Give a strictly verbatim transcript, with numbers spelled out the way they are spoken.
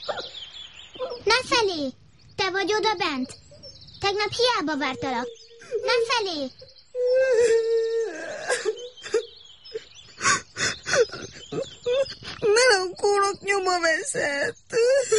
Nem felé! Te vagy oda bent? Tegnap hiába vártalak. Nem felé! Melankólok nyoma veszett.